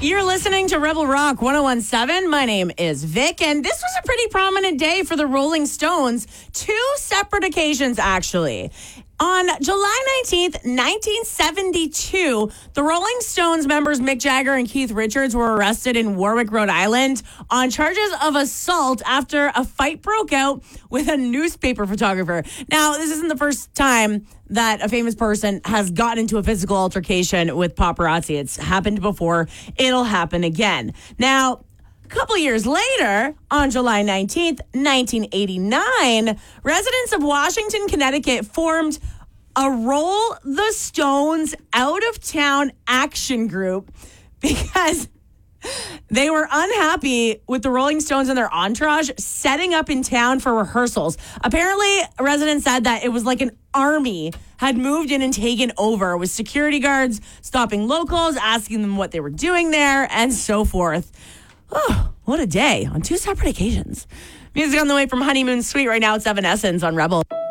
You're listening to Rebel Rock 1017. My name is Vic, and this was a pretty prominent day for the Rolling Stones. Two separate occasions, actually. On July 19th, 1972, the Rolling Stones members Mick Jagger and Keith Richards were arrested in Warwick, Rhode Island on charges of assault after a fight broke out with a newspaper photographer. Now, this isn't the first time that a famous person has gotten into a physical altercation with paparazzi. It's happened before. It'll happen again. Now, a couple years later, on July 19th, 1989, residents of Washington, Connecticut formed a Roll the Stones Out of Town action group because they were unhappy with the Rolling Stones and their entourage setting up in town for rehearsals. Apparently, residents said that it was like an army had moved in and taken over, with security guards stopping locals, asking them what they were doing there, and so forth. Oh, what a day on two separate occasions. Music on the way from Honeymoon Suite right now. It's Evanescence on Rebel.